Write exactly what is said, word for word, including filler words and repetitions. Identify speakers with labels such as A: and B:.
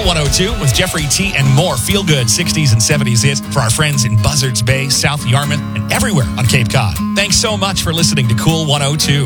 A: one oh two with Jeffrey T and more feel-good sixties and seventies hits for our friends in Buzzards Bay, South Yarmouth, and everywhere on Cape Cod. Thanks so much for listening to Cool one oh two.